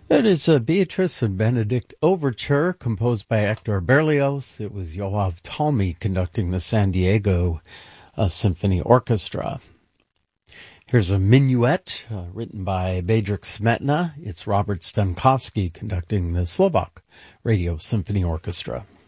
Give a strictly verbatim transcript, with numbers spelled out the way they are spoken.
It is a Beatrice and Benedict overture composed by Hector Berlioz. It was Yoav Talmy conducting the San Diego uh, Symphony Orchestra. Here's a minuet uh, written by Bedřich Smetana. It's Robert Stankovsky conducting the Slovak Radio Symphony Orchestra.